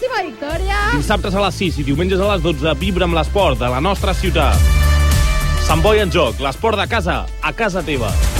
claríssima victòria. Dissabtes a les 6 i diumenges a les 12, vibra amb l'esport de la nostra ciutat. Sant Boi en joc, l'esport de casa, a casa teva.